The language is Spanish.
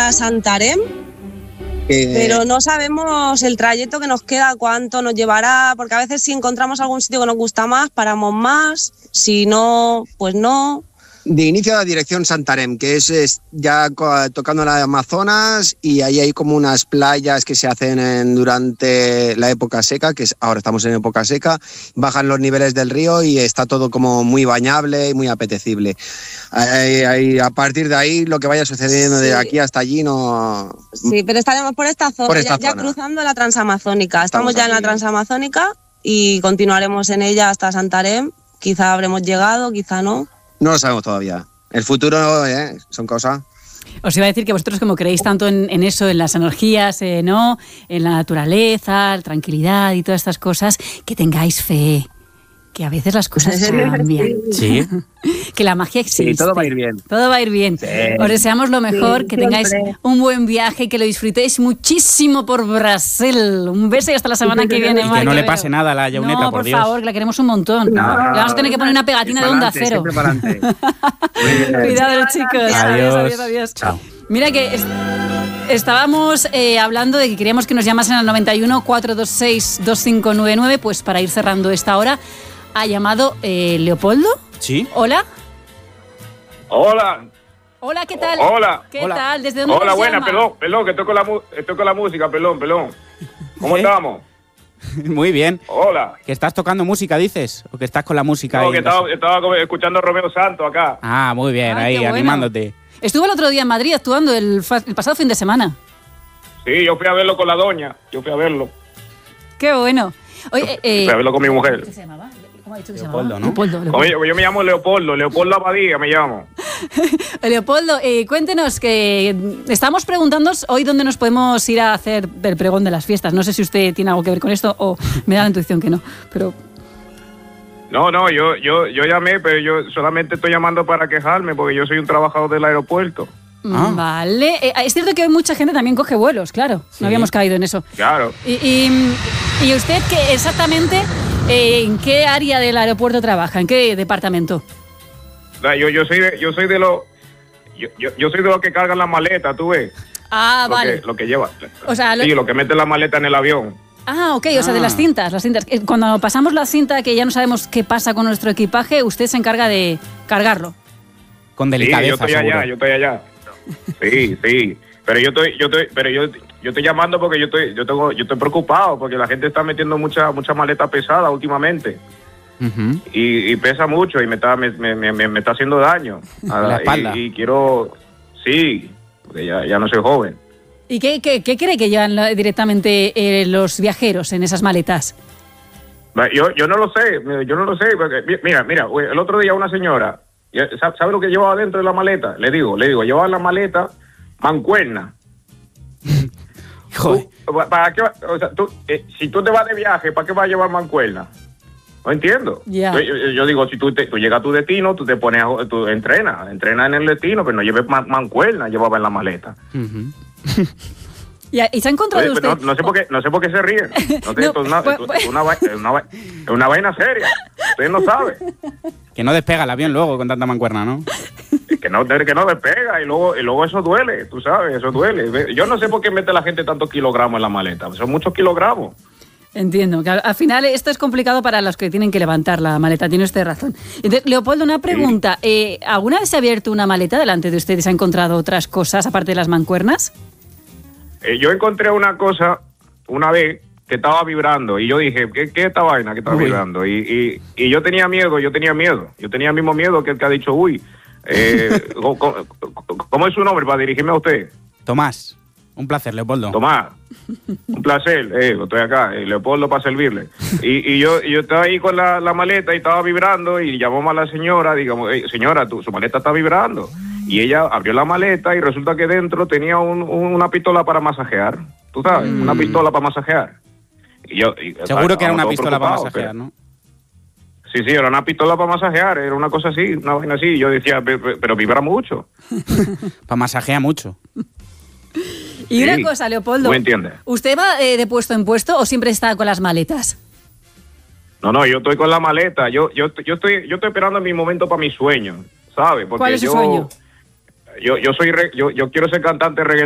hasta Santarém, pero no sabemos el trayecto que nos queda, cuánto nos llevará, porque a veces si encontramos algún sitio que nos gusta más, paramos más, si no, pues no. De inicio a la dirección Santarém, que es ya tocando la Amazonas, y ahí hay como unas playas que se hacen durante la época seca, ahora estamos en época seca, bajan los niveles del río y está todo como muy bañable y muy apetecible. A partir de ahí lo que vaya sucediendo de aquí hasta allí no... Sí, pero estaremos por esta zona, ya cruzando la Transamazónica. Estamos ya en la Transamazónica y continuaremos en ella hasta Santarém. Quizá habremos llegado, quizá no. No lo sabemos todavía. El futuro son cosas. Os iba a decir que vosotros, como creéis tanto en eso, en las energías, ¿no? En la naturaleza, la tranquilidad y todas estas cosas, que tengáis fe. Que a veces las cosas cambian. Sí. Que la magia existe. Sí, todo va a ir bien. Todo va a ir bien. Sí. Os deseamos lo mejor, que tengáis un buen viaje y que lo disfrutéis muchísimo por Brasil. Un beso y hasta la semana que viene, Y que no le pase nada a la Yauneta, no, por Dios. Dios. Por favor, que la queremos un montón. Le vamos a tener que poner una pegatina de Onda Cero. Cuidado, chicos. Adiós. Chao. Mira que estábamos hablando de que queríamos que nos llamasen al 91 426 2599, pues para ir cerrando esta hora. ¿Ha llamado Leopoldo? Sí. Hola. Hola. Hola, ¿qué tal? Hola. ¿Qué tal? ¿Desde dónde Hola, nos buena, llama? pelón, que toco la música, pelón. ¿Cómo estamos? Muy bien. Hola. ¿Que estás tocando música, dices? ¿O que estás con la música No, ahí? que estaba escuchando a Romeo Santos acá. Ah, muy bien, Ah, ahí, qué bueno. animándote. Estuve el otro día en Madrid actuando el pasado fin de semana. Sí, yo fui a verlo con la doña. Qué bueno. Oye, Fui a verlo con mi mujer. ¿qué se llamaba? ¿Cómo ha dicho que Leopoldo, se ¿no? llamaba? Leopoldo. Oye, yo me llamo Leopoldo Abadía me llamo. Leopoldo, cuéntenos que estamos preguntándonos hoy dónde nos podemos ir a hacer el pregón de las fiestas. No sé si usted tiene algo que ver con esto o me da la intuición que no, pero... No, yo llamé, pero yo solamente estoy llamando para quejarme porque yo soy un trabajador del aeropuerto. Vale. Es cierto que hoy mucha gente también coge vuelos, claro. Sí. No habíamos caído en eso. Claro. ¿Y usted qué exactamente en qué área del aeropuerto trabaja? ¿En qué departamento? Yo soy de los que cargan la maleta, tú ves. Ah, vale. Lo que lleva. O sea, sí, lo que mete la maleta en el avión. Ah, ok, o sea, de las cintas. Cuando pasamos la cinta que ya no sabemos qué pasa con nuestro equipaje, usted se encarga de cargarlo. Con delicadeza, Sí, yo estoy allá. Sí. Pero yo estoy llamando porque yo estoy preocupado porque la gente está metiendo mucha maleta pesada últimamente. Uh-huh. Y pesa mucho y me está haciendo daño a la espalda. Y quiero, sí, porque ya no soy joven. ¿Y qué cree que llevan directamente los viajeros en esas maletas? Yo no lo sé, porque mira, el otro día una señora, ¿sabe lo que llevaba dentro de la maleta? Le digo, llevaba en la maleta mancuerna. Joder. ¿Para qué? O sea, si tú te vas de viaje, ¿para qué vas a llevar mancuerna? No entiendo. Yeah. Yo digo, si tú llegas a tu destino, tú te pones, tú entrenas en el destino, pero no lleves mancuerna, llevaba en la maleta. Uh-huh. ¿Y se ha encontrado usted? No sé por qué se ríen. Es una vaina seria. Ustedes no saben. Que no despega el avión luego con tanta mancuerna, ¿no? Que no despega y luego eso duele, tú sabes, eso duele. Yo no sé por qué mete la gente tantos kilogramos en la maleta. Son muchos kilogramos. Entiendo, que al final esto es complicado para los que tienen que levantar la maleta, tiene usted razón. Entonces, Leopoldo, una pregunta. ¿Alguna vez se ha abierto una maleta delante de usted y se ha encontrado otras cosas aparte de las mancuernas? Yo encontré una cosa una vez que estaba vibrando y yo dije, ¿qué es esta vaina que está vibrando? Y yo tenía miedo. Yo tenía el mismo miedo que el que ha dicho, ¿cómo es su nombre para dirigirme a usted? Tomás. Un placer, Leopoldo. Tomás, un placer, estoy acá, Leopoldo para servirle. Y yo estaba ahí con la maleta y estaba vibrando y llamamos a la señora, digamos, señora, su maleta está vibrando. Y ella abrió la maleta y resulta que dentro tenía una pistola para masajear, tú sabes, una pistola para masajear. Seguro que era una pistola para masajear, ¿no? Sí, era una pistola para masajear, era una cosa así, una vaina así. Yo decía, pero vibra mucho. Para masajear mucho. Y una cosa, Leopoldo, ¿me entiendes? ¿Usted va de puesto en puesto o siempre está con las maletas? No, yo estoy con la maleta. Yo estoy esperando mi momento para mi sueño, ¿sabes? Porque ¿Cuál es su sueño? Yo quiero ser cantante de reggaetón.